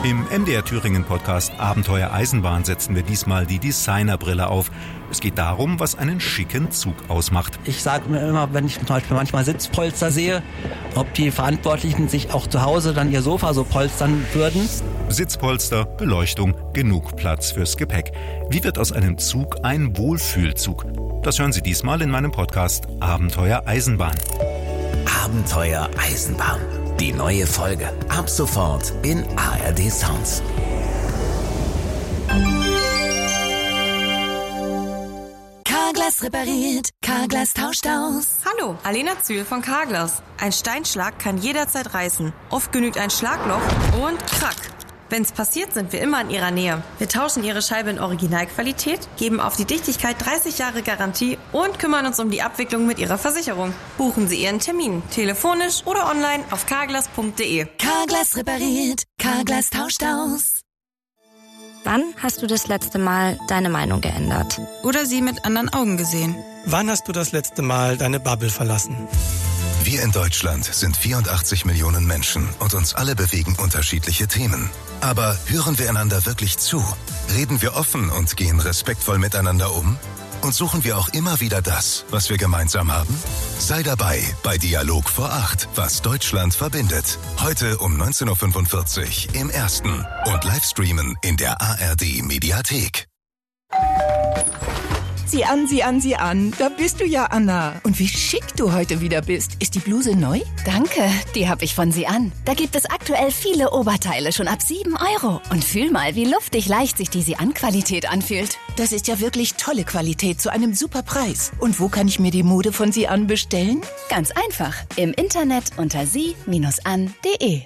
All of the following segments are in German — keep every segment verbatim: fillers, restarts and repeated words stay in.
Im M D R Thüringen Podcast Abenteuer Eisenbahn setzen wir diesmal die Designerbrille auf. Es geht darum, was einen schicken Zug ausmacht. Ich sage mir immer, wenn ich zum Beispiel manchmal Sitzpolster sehe, ob die Verantwortlichen sich auch zu Hause dann ihr Sofa so polstern würden. Sitzpolster, Beleuchtung, genug Platz fürs Gepäck. Wie wird aus einem Zug ein Wohlfühlzug? Das hören Sie diesmal in meinem Podcast Abenteuer Eisenbahn. Abenteuer Eisenbahn. Die neue Folge ab sofort in A R D Sounds. Carglass repariert, Carglass tauscht aus. Hallo, Alena Zühl von Carglass. Ein Steinschlag kann jederzeit reißen. Oft genügt ein Schlagloch und krack. Wenn's passiert, sind wir immer in Ihrer Nähe. Wir tauschen Ihre Scheibe in Originalqualität, geben auf die Dichtigkeit dreißig Jahre Garantie und kümmern uns um die Abwicklung mit Ihrer Versicherung. Buchen Sie Ihren Termin, telefonisch oder online auf carglass punkt de. Carglass repariert, Carglass tauscht aus. Wann hast du das letzte Mal deine Meinung geändert? Oder sie mit anderen Augen gesehen? Wann hast du das letzte Mal deine Bubble verlassen? Wir in Deutschland sind vierundachtzig Millionen Menschen und uns alle bewegen unterschiedliche Themen. Aber hören wir einander wirklich zu? Reden wir offen und gehen respektvoll miteinander um? Und suchen wir auch immer wieder das, was wir gemeinsam haben? Sei dabei bei Dialog vor acht, was Deutschland verbindet. Heute um neunzehn Uhr fünfundvierzig im Ersten und Livestreamen in der A R D Mediathek. Sieh an, sieh an, sieh an. Da bist du ja, Anna. Und wie schick du heute wieder bist. Ist die Bluse neu? Danke, die habe ich von Sie an. Da gibt es aktuell viele Oberteile schon ab sieben Euro. Und fühl mal, wie luftig leicht sich die Sie an Qualität anfühlt. Das ist ja wirklich tolle Qualität zu einem super Preis. Und wo kann ich mir die Mode von Sie an bestellen? Ganz einfach. Im Internet unter sie an punkt de.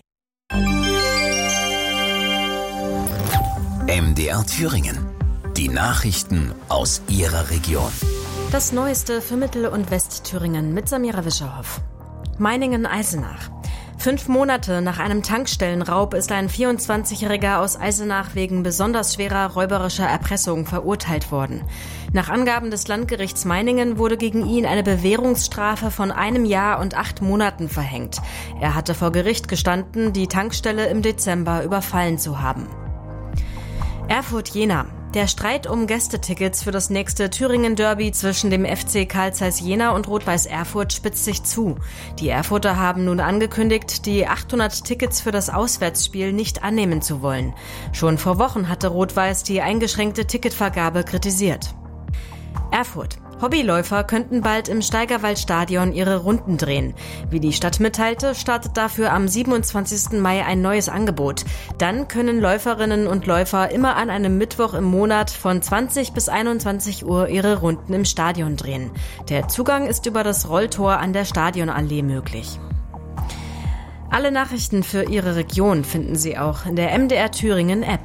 M D R Thüringen. Die Nachrichten aus Ihrer Region. Das Neueste für Mittel- und Westthüringen mit Samira Wischerhoff. Meiningen-Eisenach. Fünf Monate nach einem Tankstellenraub ist ein vierundzwanzigjähriger aus Eisenach wegen besonders schwerer räuberischer Erpressung verurteilt worden. Nach Angaben des Landgerichts Meiningen wurde gegen ihn eine Bewährungsstrafe von einem Jahr und acht Monaten verhängt. Er hatte vor Gericht gestanden, die Tankstelle im Dezember überfallen zu haben. Erfurt-Jena. Der Streit um Gästetickets für das nächste Thüringen-Derby zwischen dem F C Carl Zeiss Jena und Rot-Weiß Erfurt spitzt sich zu. Die Erfurter haben nun angekündigt, die achthundert Tickets für das Auswärtsspiel nicht annehmen zu wollen. Schon vor Wochen hatte Rot-Weiß die eingeschränkte Ticketvergabe kritisiert. Erfurt. Hobbyläufer könnten bald im Steigerwaldstadion ihre Runden drehen. Wie die Stadt mitteilte, startet dafür am siebenundzwanzigsten Mai ein neues Angebot. Dann können Läuferinnen und Läufer immer an einem Mittwoch im Monat von zwanzig bis einundzwanzig Uhr ihre Runden im Stadion drehen. Der Zugang ist über das Rolltor an der Stadionallee möglich. Alle Nachrichten für Ihre Region finden Sie auch in der M D R Thüringen App.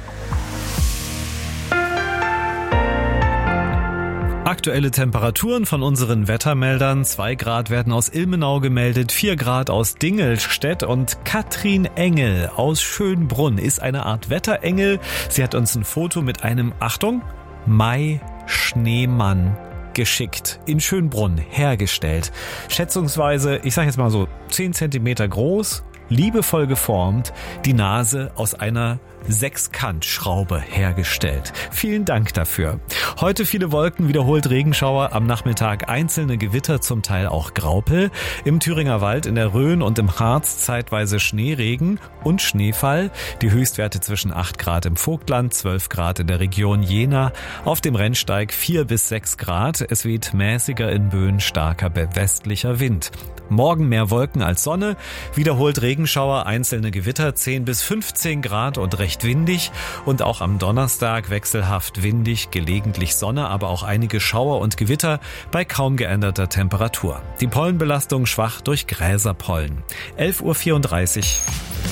Aktuelle Temperaturen von unseren Wettermeldern. Zwei Grad werden aus Ilmenau gemeldet, vier Grad aus Dingelstedt und Katrin Engel aus Schönbrunn ist eine Art Wetterengel. Sie hat uns ein Foto mit einem, Achtung, Mai-Schneemann geschickt, in Schönbrunn hergestellt. Schätzungsweise, ich sage jetzt mal so zehn Zentimeter groß, liebevoll geformt, die Nase aus einer Sechskantschraube hergestellt. Vielen Dank dafür. Heute viele Wolken, wiederholt Regenschauer, am Nachmittag einzelne Gewitter, zum Teil auch Graupel. Im Thüringer Wald, in der Rhön und im Harz zeitweise Schneeregen und Schneefall. Die Höchstwerte zwischen acht Grad im Vogtland, zwölf Grad in der Region Jena. Auf dem Rennsteig vier bis sechs Grad. Es weht mäßiger in Böen starker westlicher Wind. Morgen mehr Wolken als Sonne, wiederholt Regenschauer, einzelne Gewitter, zehn bis fünfzehn Grad und recht windig. Und auch am Donnerstag wechselhaft windig, gelegentlich Sonne, aber auch einige Schauer und Gewitter bei kaum geänderter Temperatur. Die Pollenbelastung schwach durch Gräserpollen. elf Uhr vierunddreißig.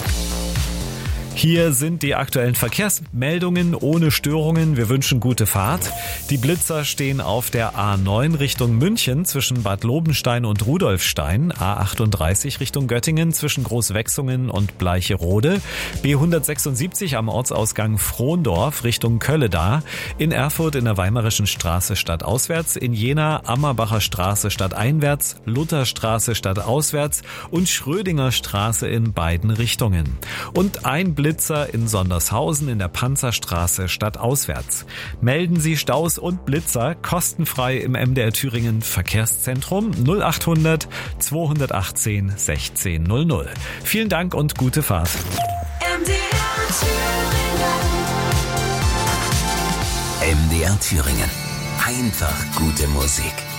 Hier sind die aktuellen Verkehrsmeldungen ohne Störungen. Wir wünschen gute Fahrt. Die Blitzer stehen auf der A neun Richtung München zwischen Bad Lobenstein und Rudolfstein, A achtunddreißig Richtung Göttingen zwischen Großwechsungen und Bleicherode, B hundertsechsundsiebzig am Ortsausgang Frohndorf Richtung Kölledar, in Erfurt in der Weimarischen Straße stadtauswärts, in Jena Ammerbacher Straße stadteinwärts, Lutherstraße stadtauswärts und Schrödinger Straße in beiden Richtungen. Und ein Blitzer Blitzer in Sondershausen in der Panzerstraße stadtauswärts. Melden Sie Staus und Blitzer kostenfrei im M D R Thüringen Verkehrszentrum null achthundert zweihundertachtzehn sechzehn null null. Vielen Dank und gute Fahrt. M D R Thüringen. M D R Thüringen. Einfach gute Musik.